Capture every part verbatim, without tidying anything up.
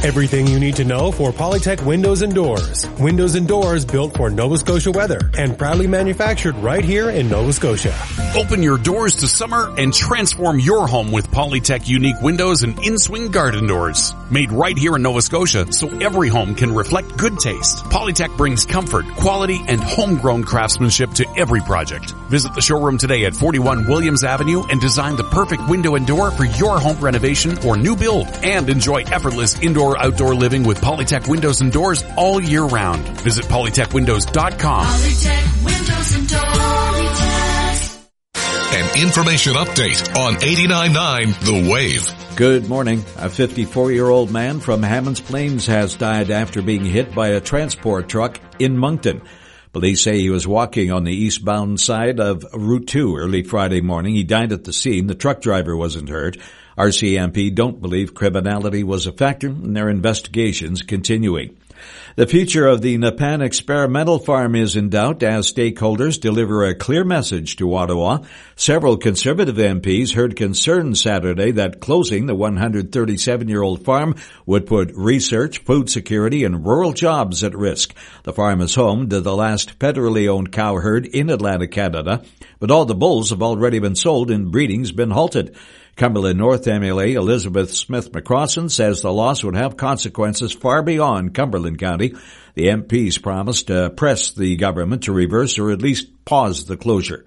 Everything you need to know for Polytech Windows and Doors. Windows and doors built for Nova Scotia weather and proudly manufactured right here in Nova Scotia. Open your doors to summer and transform your home with Polytech unique windows and in-swing garden doors. Made right here in Nova Scotia so every home can reflect good taste. Polytech brings comfort, quality, and homegrown craftsmanship to every project. Visit the showroom today at forty-one Williams Avenue and design the perfect window and door for your home renovation or new build. And enjoy effortless indoor-outdoor living with Polytech Windows and Doors all year round. Visit polytech windows dot com. Polytech Windows and Doors. An information update on eighty-nine point nine The Wave. Good morning. A fifty-four-year-old man from Hammonds Plains has died after being hit by a transport truck in Moncton. Police say he was walking on the eastbound side of Route two early Friday morning. He died at the scene. The truck driver wasn't hurt. R C M P don't believe criminality was a factor in their investigations continuing. The future of the Nepan experimental farm is in doubt as stakeholders deliver a clear message to Ottawa. Several Conservative M Ps heard concern Saturday that closing the one hundred thirty-seven-year-old farm would put research, food security, and rural jobs at risk. The farm is home to the last federally owned cow herd in Atlantic Canada, but all the bulls have already been sold and breeding's been halted. Cumberland North M L A Elizabeth Smith-McCrossan says the loss would have consequences far beyond Cumberland County. The M Ps promised to press the government to reverse or at least pause the closure.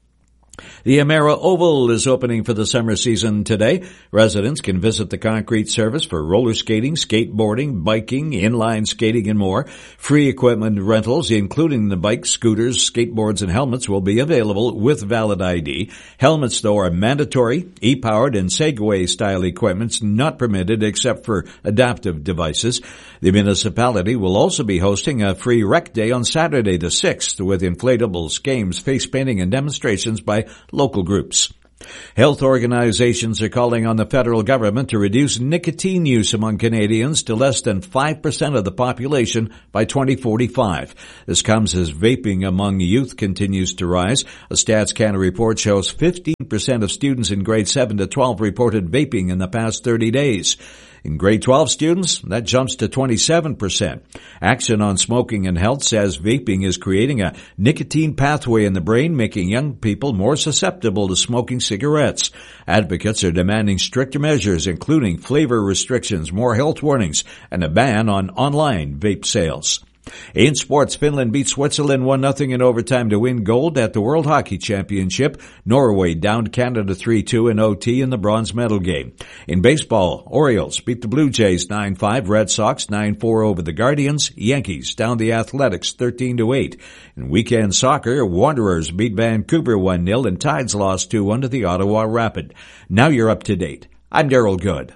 The Emera Oval is opening for the summer season today. Residents can visit the concrete surface for roller skating, skateboarding, biking, inline skating, and more. Free equipment rentals, including the bikes, scooters, skateboards, and helmets, will be available with valid I D. Helmets, though, are mandatory. E-powered and Segway-style equipment's not permitted except for adaptive devices. The municipality will also be hosting a free rec day on Saturday the sixth with inflatables, games, face painting, and demonstrations by local groups. Health organizations are calling on the federal government to reduce nicotine use among Canadians to less than five percent of the population by twenty forty-five. This comes as vaping among youth continues to rise. A Stats Canada report shows fifteen percent of students in grade seven to twelve reported vaping in the past thirty days. In grade twelve students, that jumps to twenty-seven percent. Action on Smoking and Health says vaping is creating a nicotine pathway in the brain, making young people more susceptible to smoking cigarettes. Advocates are demanding stricter measures, including flavor restrictions, more health warnings, and a ban on online vape sales. In sports, Finland beat Switzerland one nothing in overtime to win gold at the World Hockey Championship. Norway downed Canada three two in O T in the bronze medal game. In baseball, Orioles beat the Blue Jays nine five, Red Sox nine four over the Guardians, Yankees downed the Athletics thirteen to eight. In weekend soccer, Wanderers beat Vancouver one nil and Tides lost two one to the Ottawa Rapid. Now you're up to date. I'm Daryl Good.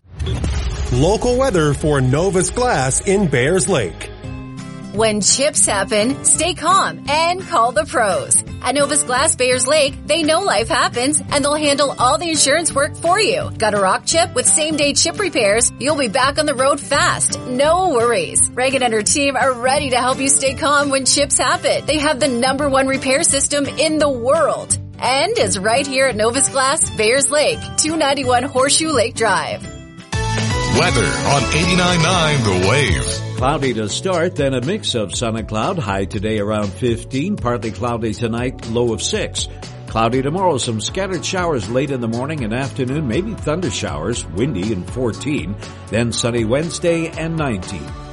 Local weather for Novus Glass in Bayers Lake. When chips happen, stay calm and call the pros. At Novus Glass Bayers Lake, they know life happens and they'll handle all the insurance work for you. Got a rock chip with same-day chip repairs? You'll be back on the road fast. No worries. Reagan and her team are ready to help you stay calm when chips happen. They have the number one repair system in the world. And is right here at Novus Glass Bayers Lake, two ninety-one Horseshoe Lake Drive. Weather on eighty-nine point nine The Wave. Cloudy to start, then a mix of sun and cloud. High today around fifteen, partly cloudy tonight, low of six. Cloudy tomorrow, some scattered showers late in the morning and afternoon, maybe thunder showers, windy and fourteen. Then sunny Wednesday and nineteen.